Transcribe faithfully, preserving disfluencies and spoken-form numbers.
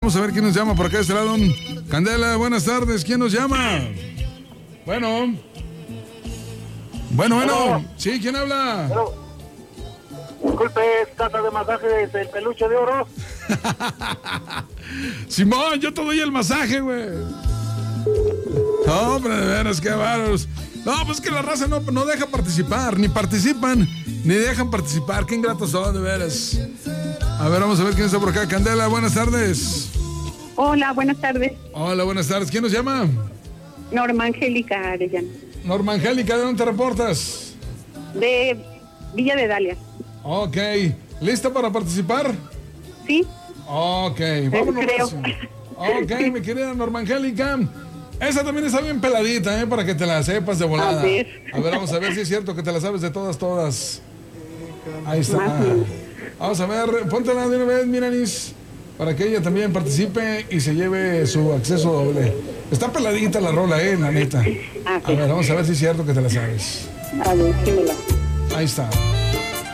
vamos a ver quién nos llama por acá de este lado. Candela, buenas tardes. ¿Quién nos llama? Bueno. Bueno, bueno. Sí, ¿quién habla? Pero, disculpe, es casa de masaje del Peluche de Oro. Simón, yo te doy el masaje, güey. No, hombre, de veras, qué bárbaros. No, pues que la raza no, no deja participar, ni participan, ni dejan participar. Qué ingratos son, de veras. A ver, vamos a ver quién está por acá. Candela, buenas tardes. Hola, buenas tardes. Hola, buenas tardes. ¿Quién nos llama? Norma Angélica Arellano. Norma Angélica, ¿de dónde te reportas? De Villa de Dalia. Ok. ¿Lista para participar? Sí. Ok, vámonos. Creo. Ok, mi querida Norma Angélica. Esa también está bien peladita, ¿eh? Para que te la sepas de volada. A ver. A ver, vamos a ver si es cierto que te la sabes de todas, todas. Ahí está. Vamos a ver, póntela de una vez, Miranis, para que ella también participe y se lleve su acceso doble. Está peladita la rola, ¿eh? La neta. A ver, vamos a ver si es cierto que te la sabes. A ver, sí me la. Ahí está.